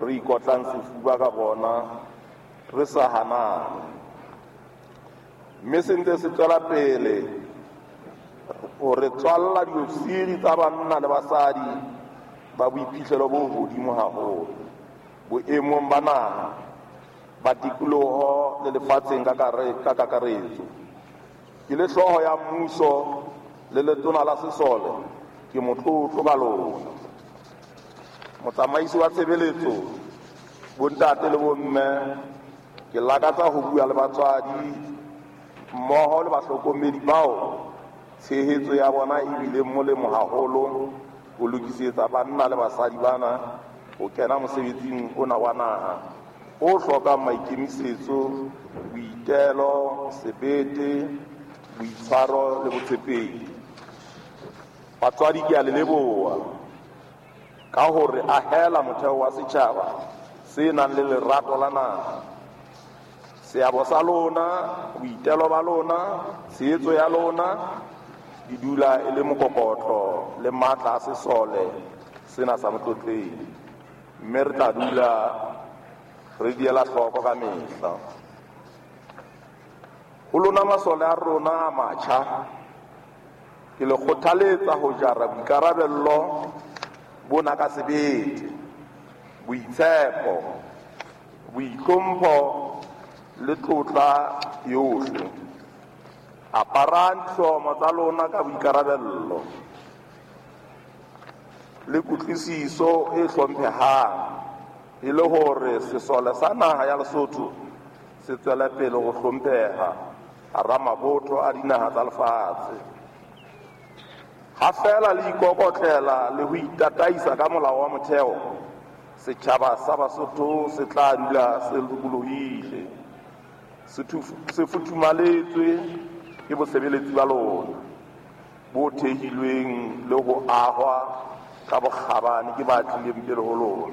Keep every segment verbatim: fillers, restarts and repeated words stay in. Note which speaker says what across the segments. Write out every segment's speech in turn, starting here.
Speaker 1: re ikotlang sefuba ka bona re sa hanane, mme se ntse se tswela pele ho re tswalla diofisiri tsa banna le basadi ba boiphihlelo bo hodimo haholo boemong ba naha, ba tikoloho le lefatsheng ka kakaretso. Ke le hlooho ya mmuso le letona la sesole, ke motlotlo ka lona. Motsamaisi wa tshebeletso, bontate le bomme, ke lakatsa ho bua le batswadi mmoho le bahlokomedi bao tshehetso ya bona e bile molemo haholo ho lokisetsa banna le basadi bana ho kena mosebetsing ona wa naha o hlokang maikemisetso, boitelo, sebete, boitshwaro le botshepehi. Batswadi ke a le leboha ka hore ahela motheo wa setjhaba se nang le lerato la naha. Seabo sa lona, boitelo ba lona, tshehetso ya lona di dula e le mokokotlo le matla a sesole sena sa motlotlehi, mme re tla dula re diela hloko ka mehla. Ho lona masole a rona a matjha, ke le kgothaletsa ho jara boikarabello bona ka sebete, boitshepo, boitlhompho le tlotla yohle. Aparang hlomo tsa lona ka boikarabello le kutlwisiso e hlomphehang, e le hore sesole sa naha ya Lesotho se tswele pele ho hlompheha hara mabotho a dinaha tsa lefatshe. Ha fela le ikokotlela le ho itataisa ka molao wa motheo, setjhaba sa Basotho se tla dula se lokolohile, se futhumaletswe ke bosebeletsi ba lona bo thehilweng le ho ahwa ka bokgabane ke ba tlileng pele ho lona.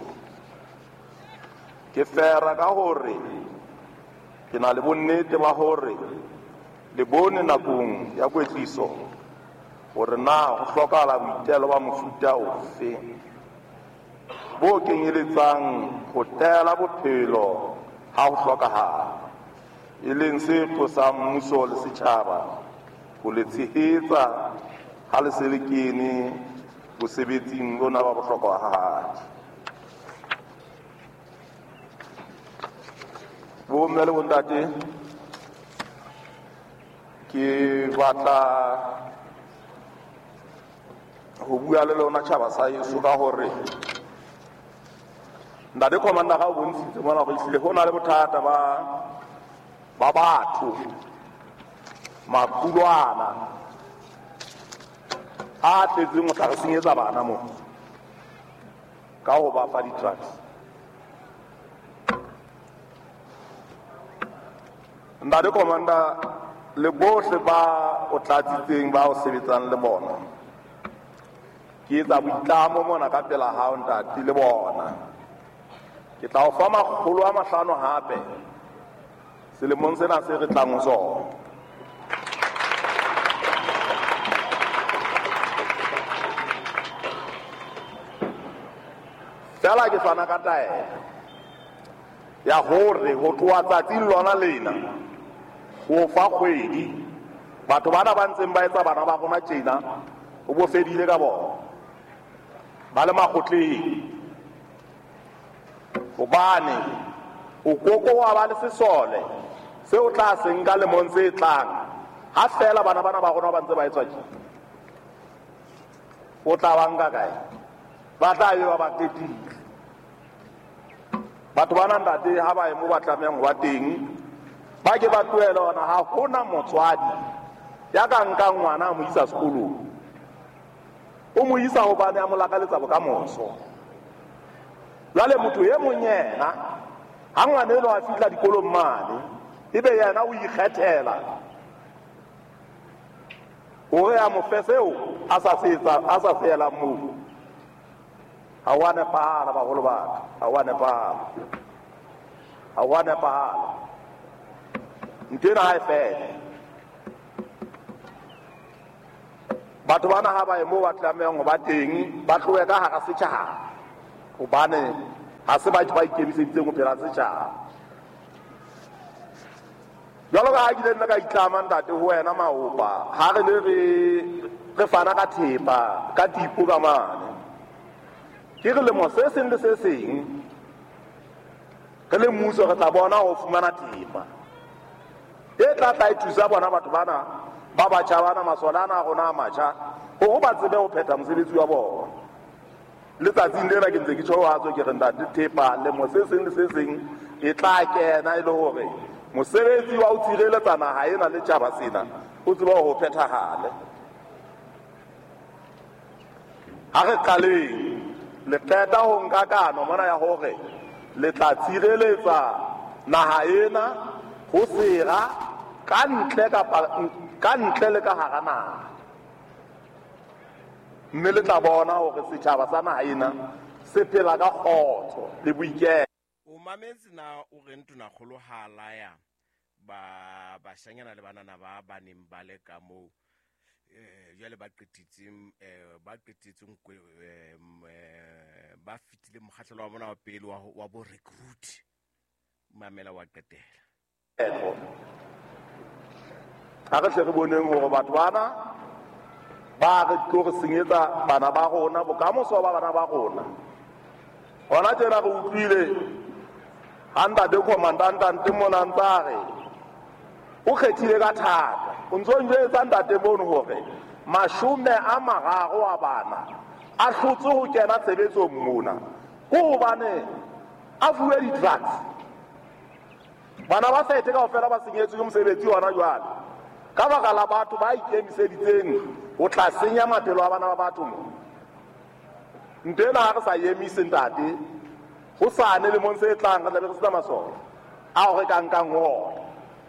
Speaker 1: Ke fera ka hore ke na le bonnete ba hore le bone nakong ya kwetliso hore na ho hlokahala boitelo ba mofuta ofe bo kenyeletsang ho tela bophelo ha ho hlokahala, e leng se tlosang mmuso le setjhaba ho le tshehetsa ha le se le kene mosebetsing bona ba bohlokwahadi. Bomme le bontate, ke batla ho bua le lona tjhaba sa heso ka hore ntate commander ga o bontshitse mona go ihlile ho na le bothata ba ba batho makulwana a tletseng ho tla re senyetsa bana mo ka ho ba fa di-drugs. Ntate commander, le bohle ba o tlatsitseng ba o sebetsang le bona, ke etsa boitlamo mona ka pela hao ntate le bona. Ke tla o fa makgolo a mahlano hape selemong sena se re tlang ho sona. Fela ke fana ka taelo ya hore ho tloha tsatsing lona lena ho fa kgwedi batho bana ba ntseng ba etsa bana ba rona tjena o bo fedile ka bona ba le makgotleng, hobane o koko wa ba le sesole se o tla se nka lemong se tlang ha fela bana bana ba rona ba ntse ba etswa tjena. O tla ba nka kae? Ba tla yo ba ketile batho ba nang ntate ha ba emo ba tlamehang ho ba teng, ba ke ba tlohele ona. Ha hona motswadi ya ka nkang ngwana a mo isa sekolong, o mo isa hobane a mo lakaletsa bokamoso. Jwale motho e mong yena ha ngwana eno a fihla dikolong mane, ebe yena o ikgethela hore a mo fe seo a sa seelang moo. Ha wa nepahala baholo ba ka, ha wa nepahala, ha wa nepahala. Ntena ha e fele batho bana ha ba emo ba tlamehang ho ba teng, ba tlohe ka hara setjhaba hobane ga se batho ba ikemiseditseng go phela setšhaba. Jalo ka ha ke nna ka itlama ntate ho wena Maopa ha re ne re re fana ka thepa ka tipo ka mane ke re le mo se seng le se seng re le mmuso re tla bona ho fumana thepa e tla tla ithusa bona batho bana ba batjha bana masolana a rona a matjha go ba tsebe ho phetha mosebetsi wa bona. Letsatsing lena ke ntse ke tsho wa tswe ke re ntate thepa le mo se seng le se seng e tla kena e le hore mosebetsi wa ho tshireletsa naha ena le tjhaba sena o tseba ho phethahale. Ha re qaleng le qeta ho nka kano mona ya hore le tla tshireletsa naha ena ho sera ka ntle ka ntle le ka hara naha, mme le tla bona hore setjhaba sa naha ena se phela ka kgotso le boikelo.
Speaker 2: O mametse na o re ntona kgolo halaya ba bashanyana le banana ba baneng ba le ka moo eh jale ba qetitseng eh ba qetitseng ba fitile mokgahlelo wa bona wa pele wa bo recruit mamela wa qetela
Speaker 1: ha re tle re boneng hore batho bana ba re tlo re senyetsa bana ba rona bokamoso ba bana ba rona. Hona tjena re utlwile handa de commandant mona ntare o kgethile ka thata o ntso njwetsa ntate bono hore mashome a mararo a bana a hlotse ho kena tshebetso mona go hobane a fuwe di-drugs. Bana ba sa ete kaofela ba senyetswe ke mosebetsi hona jwale ka baka la batho ba ikemiseditseng ho tla senya maphelo a bana ba batho mo. Ntena ha re sa emise ntate ho sane le mon se tlang re tlabe re sena masole a ho re ka nkang ho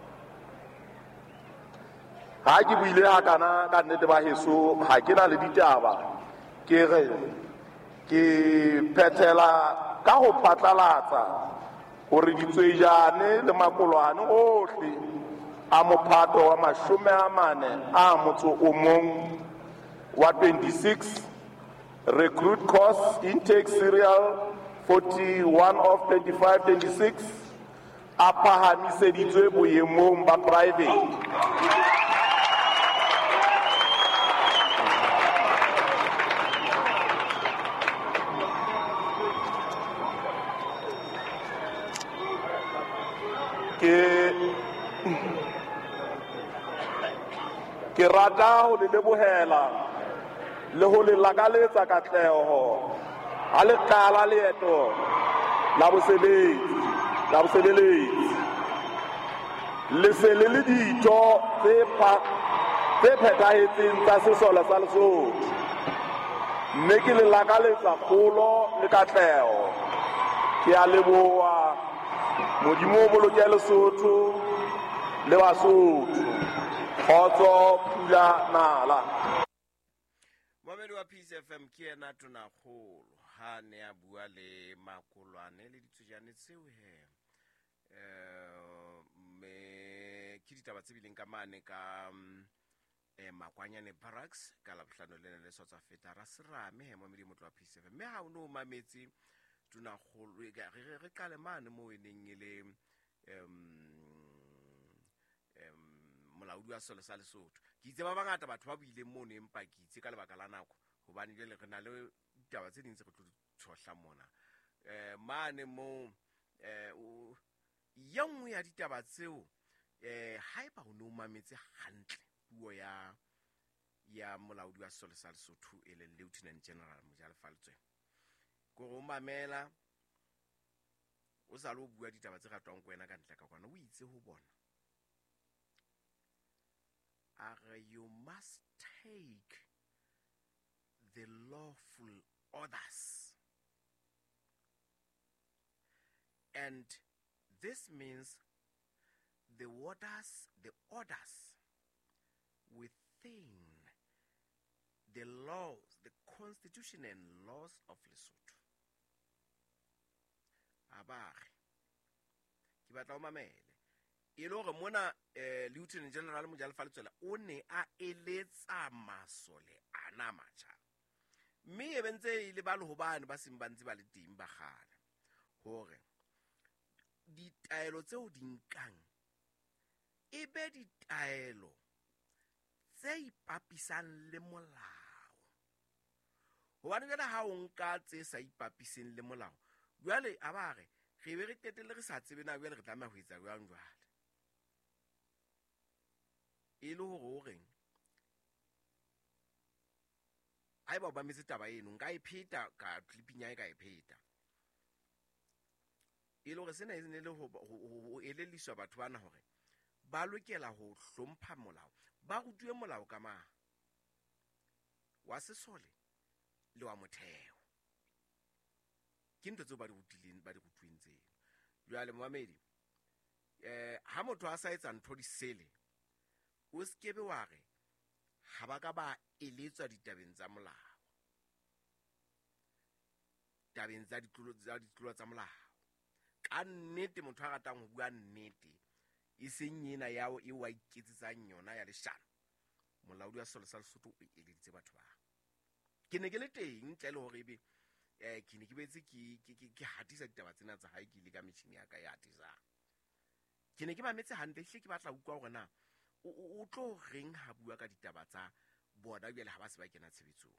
Speaker 1: ha ke buile ha kana ka nnete ba heso ha ke na le ditaba ke re ke phethela ka ho phatlalatsa hore ditswejane le makolwane ohle a mophato wa mashome a mane a motso o mong wa twenty-six recruit course intake serial forty-one of twenty-five twenty-six a phahamiseditswe boemong ba private. ke ke rata ho le lebohela le ho le lakaletsa katleho ha le qala leeto la bosebetsi la bosebeletsi le se le le ditho tse pa tse phethahetseng tsa sesole sa Lesotho, mme ke le lakaletsa kgolo le katleho. Ke a leboha Modimo o boloke Lesotho le Basotho. Khotso pula nala.
Speaker 2: Mamedi wa Peace F M ke ena tona kgolo ha ne a bua le makolwane le ditsojane tseo he eh me ke ditaba tse bileng ka mane ka eh Makwanyane Barracks ka la bohlano le le South Africa ra serame he mamedi motho wa Peace F M me ha o no mametse tona kgolo re re qale mane mo eneng ile em em molaudi wa sole sa Lesotho ke itse ba bangata batho ba buile mone empa ke itse ka lebaka la nako hobane jele re na le ditaba tse ding tse re tlo tshohla mona eh mane mo eh o yengwe ya ditaba tseo eh haeba o no mametse hantle puo ya ya molaudi wa sole sa Lesotho e le Lieutenant General Mojalefaletswe go go mamela o sa lo bua ditaba tse ratwang go wena ka ntle ka kwana o itse ho bona are you must take the lawful orders, and this means the orders the orders within the laws, the constitution and laws of Lesotho. Abari ki batla o mamele e le gore mona eh, Lieutenant General Mojalefaletswe o ne a eletsa masole ana matjha mme e bentse ile ba le hobane ba simbantsi ba le teng ba gana hore ditaelo tseo di nkang e be ditaelo tse ipapisang le molao. Hobane jwale ha o nka tse sa ipapiseng le molao, jwale a ba re re be re qetelle re sa tsebe na jwale re tlameha ho etsa jwang jwale. E le hore o reng haeba o bametse taba eno nka e pheta ka clipping ya e ka e pheta. E le hore sena e ne le ho eleliswa batho bana hore ba lokela ho hlompha molao, ba rutuwe molao ka ma wa sesole le wa motheo. Ke ntho tseo ba di rutileng ba di rutuweng tseno. Jwale momamedi, eh ha motho a sa etsa ntho di sele, o skebe wa re ha ba ka ba eletswa ditabeng tsa molao, tabeng tsa ditlolo tsa molao. Ka nnete motho a ratang ho bua nnete, e seng ena yao e wa iketsetsang yona ya leshano, molaodi wa sesole sa Lesotho o eleditse batho ba. Ke ne ke le teng ntle le hore ebe eh ke ne ke betse ke ke ke hatisa ditaba tsena tsa hae ke ile ka metjhini ya ka ya hatisang. Ke ne ke mametse hantle hle ke batla utlwa hore na o tlo reng ha bua ka ditaba tsa bona jwale ha ba se ba kena tshebetsong.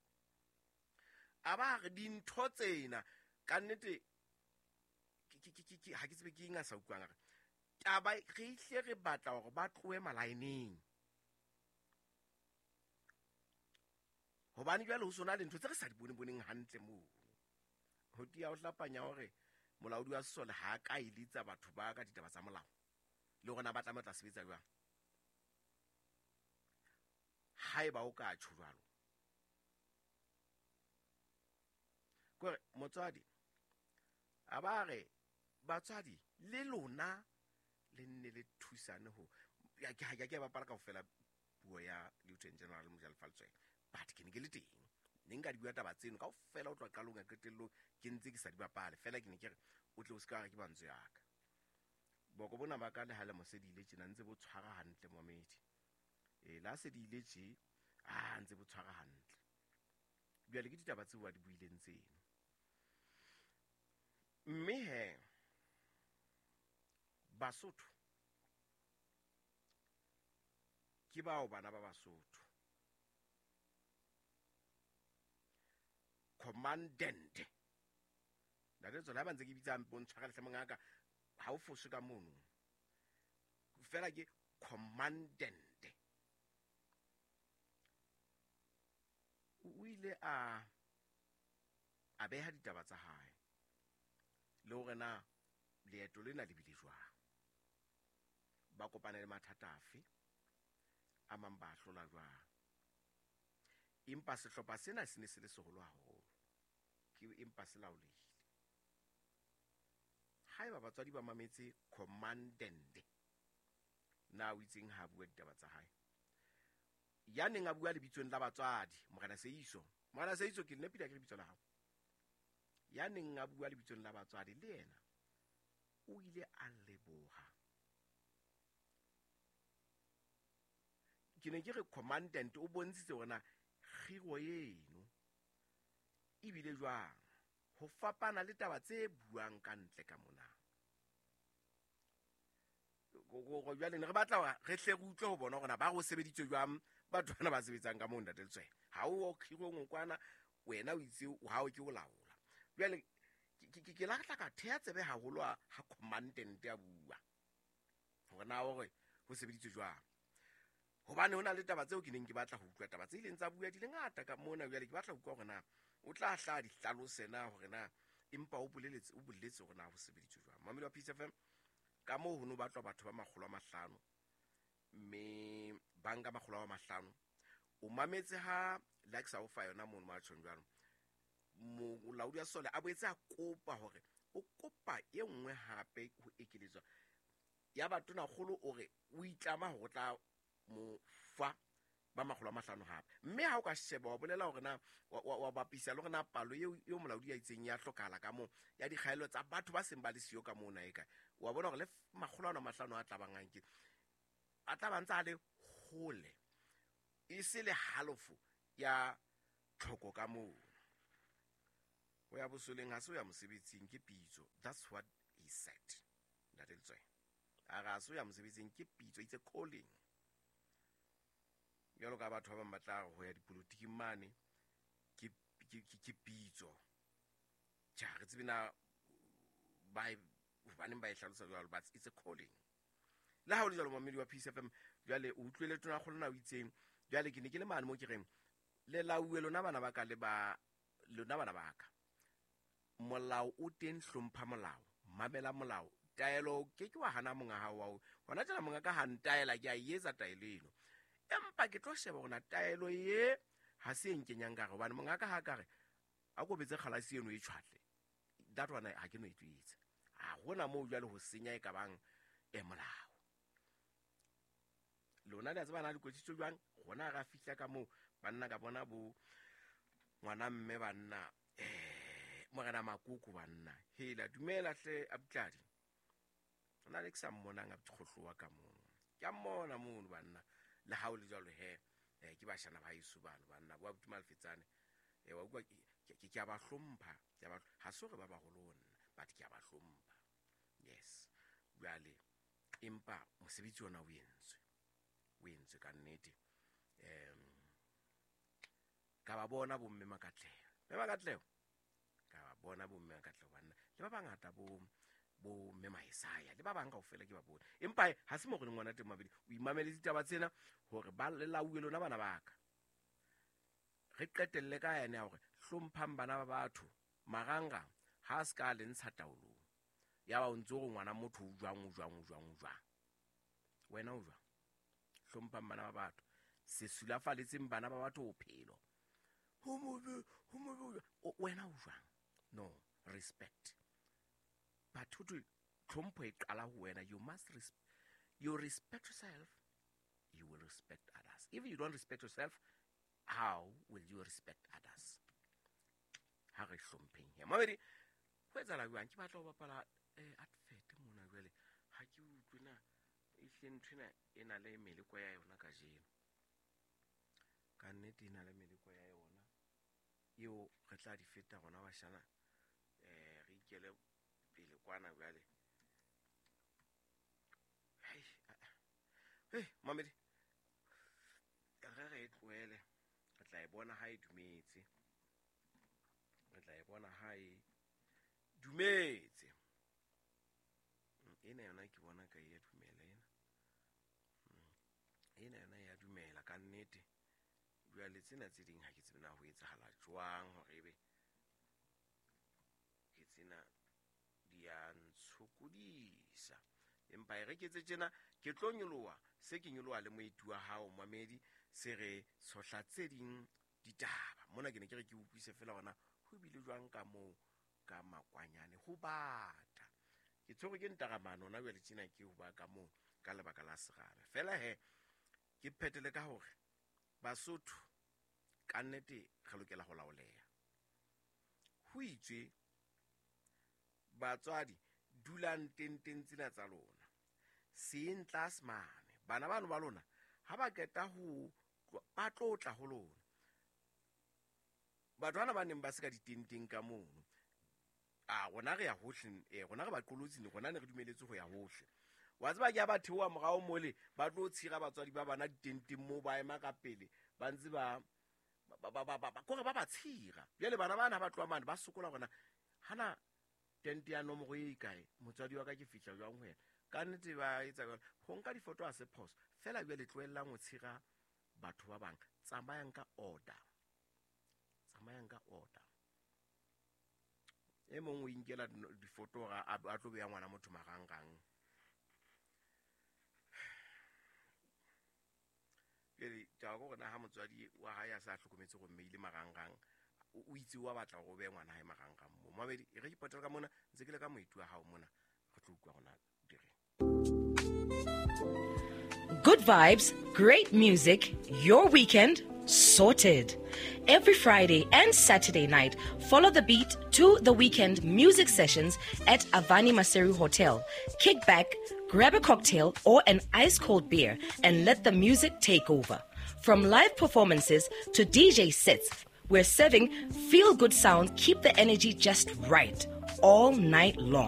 Speaker 2: A ba re dintho tsena ka nnete ke ha ke tsebe ke nga sa utlwang re taba re ihle re batla hore ba tlohe malaeneng. Hobane jwale ho sona le ntho tse re sa di bone boneng hantle moo. Ho tia ho hlapanya hore molaodi wa sesole ha ka ilitsa batho ba ka ditaba tsa molao le rona ba tlameha tla sebetsa jwang. Haeba o ka tjho jwalo, kore motswadi a ba re batswadi le lona le nne le thusane ho ya ke ha ke bapala kaofela puo ya Lieutenant General Mojalefa-Letswele, but ke ne ke le teng ne nka di bua taba tseno kaofela o tloa qalong ya qetello ke ntse ke sa di bapale fela. Ke ne ke re o tle o ska re ke bantswe ya ka boko bona ba ka le ha le mosedile tjena ntse bo tshwara hantle momedi. E la se di ile tje a ntse bo tshwara hantle. Jwale ke ditaba tseo wa di buileng tseno, mme he Basotho ke bao bana ba Basotho, commandant la re tsona ba ntse ke bitsa bo ntshwara le mongaka ha o fose ka mono fela ke commandant. O ile a a beha ditaba tsa hae le hore na leeto lena le bile jwang, ba kopana le mathata afe a mang ba hlola jwang. Empa sehlopha sena se ne se le seholo haholo, ke empa se laolehile. Haeba batswadi ba mametse commandant na o itseng ha bua ditaba tsa hae, ya neng a bua lebitsong la batswadi Morena Seiso, Morena Seiso ke nnepile ke lebitso la hao, ya neng a bua lebitsong la batswadi le yena o ile a leboha. Ke ne ke re commandant o bontshitse hore na kgiro eno e bile jwang ho fapana le taba tse buang ka ntle ka mona. Go jwale ne re batla re hle re utlwe ho bona hore na ba go sebeditswe jwang batho bana ba sebetsang ka moo Ntate Letswele. Ha o khiro ngokwana wena o itse ha o ke o laola. Jwale ke la tla ka thea tsebe haholo ha commandant ya bua hore na hore ho sebeditswe jwang. Hobane hona le taba tseo ke neng ke batla ho utlwa, taba tse ileng tsa bua di le ngata ka mona. Jwale ke batla ho utlwa hore na o tla hla di hlalose na hore na empa o boleletse o boletse hore na ho sebeditswe jwang. Mamelo wa Peace F M ka moo ho no batlwa batho ba makgolo a mahlano, mme banka makgolo a mahlano o mametse ha Lexa o fa yona mono ma tshong jwalo. Molaodi wa sesole a boetse a kopa hore o kopa e nngwe hape ho ekeletswa ya batona kgolo o re o itlama ho tla mo fa ba makgolo a mahlano hape. Mme ha o ka sheba wa bolela hore na wa bapisa le hore na palo eo eo molaodi ya itseng ya hlokahala ka mo ya dikgaelo tsa batho ba seng ba le siyo ka mona eka wa bona hore le makgolo a mahlano a tlabang ke a tla bantsa a le hole e se le halofo ya tlhoko ka moo. O ya bosoleng ha se o ya mosebetsing ke pitso That's what he said. Ntate Letswele. A ga so ya mosebetsing ke pitso, it's a calling. Jalo ka batho ba ba batla go ya dipolotiki mane ke ke pitso. Ja re tsebina ba baneng ba e hlalosa jalo, but it's a calling. La ha o le jalo mamedi wa Peace F M jale o utlwele tona go lena o itseng jale ke ne ke le mane mo ke reng le lauwe lona bana ba ka le ba lona bana ba ka molao o teng hlompha molao mamela molao taelo ke ke wa hana monga ha wa hona tsela monga ka hantaela ke a yetsa taelelo empa ke tlo sheba gona taelo ye ha se enkenyang ka go bana monga ka ha ka re a go betse kgalasi eno e tshwatle that one ha ke no itwitse a gona mo jale ho senya e ka bang e molao lona le tsaba na dikotsitso jwang gona ga fitla ka mo banna ka bona bo ngwana mme banna eh mogana makuku banna hela dumela hle abutladi ona le ksa mmona nga btkhotlowa ka mo ke mmona mo banna le ha o le jalo he eh ke ba shana ba isu bana banna bo abtumal fetsane e wa kwa ke ke ba hlompha ke ba ha so re ba ba golonna but ke ba hlompha yes bale impa mosebetsi ona o yentswe o yentswe ka nnete em ka ba bona bo mme makatleo be makatleo ka ba bona bo mme makatleo banna le ba bangata bo bo mme Maisaya le ba bang ka o fela ke ba bona empa ha se mo go ngwana teng mabedi o imamele ditaba tsena hore ba le lauwe lona bana baka re qetelle ka yane ya hore hlomphang bana ba batho maganga ha ska le ntsha taolo ya ba ntse go ngwana motho o jwang o jwang o jwang o jwang wena o jwang hlomphang bana ba batho se sulafaletseng bana ba batho o phelo ho mo ho mo wena o jwang no respect but to tlhompho e qala ho wena you must res you respect yourself you will respect others if you don't respect yourself how will you respect others ha re hlompheng ya mabedi ho etsala jwang ke batla ho bapala eh advert mona jwale ha ke utlwena e hlentshena ena le meleko ya yona ka jeno ka nnete ena le meleko ya yona yo re tla di feta gona ba shana eh re ikele pele kwana jwale hey hey mamedi ka re re tloele re tla e bona ha e dumetse re tla e bona ha e dumetse ena yona ke bona ka e dumela ena ena yona ya dumela ka nnete jwale tsena tse ding ha ke tsena ho etsahala jwang hore ebe ke tsena dia ntshukudisa empa e re ke tse tsena ke tlo nyoloa se ke nyoloa le moeti wa hao mamedi se re sohla tse ding ditaba mona ke ne ke re ke utlwise fela gona ho bile jwang ka mo ka makwanyane ho bata ke tsho ke ntagamano na jwale tsena ke ho ba ka mo ka lebaka la segabe fela he ke phetele ka hore Basotho ka nnete re lokela go laoleha ho itswe batswadi dulang tenteng tsena tsa lona seeng tlas mane bana bano ba lona ha ba keta ho ba tlotla ho lona batwana ba neng ba se ka ditenteng ka mono a gona re ya hohle eh gona re ba qolotsine gona ne re dumeletse go ya hohle wa tseba ke ba theoa mogao mole ba tlo tshira batswadi ba bana ditenteng mo ba ema ka pele ba ntse ba ba ba ba ba gore ba ba tshira bjale bana bana ba tloa mane ba sokola gona hana tente ya nomoro e kae motswadi wa ka ke fihla jwang ho yena ka nnete ba etsa go nka difoto a se phoso fela bjale tloelang go tshira batho ba bang tsamayang ka order tsamayang ka order e mongwe o inkela difoto ga a tlo beya ngwana motho magangang ke tla go gona ha motswadi wa ha ya sa hlokometse go mmeile magangang o itse wa batla go be ngwana ha magangang mo mabedi e re ipotela ka mona ntse ke le ka moitu wa hao mona go tlo utlwa gona dire.
Speaker 3: Good vibes, great music, your weekend sorted. Every Friday and Saturday night, follow the beat to the weekend music sessions at Avani Maseru Hotel. Kick back, grab a cocktail or an ice-cold beer and let the music take over. From live performances to D J sets, we're serving feel-good sound, keep the energy just right all night long.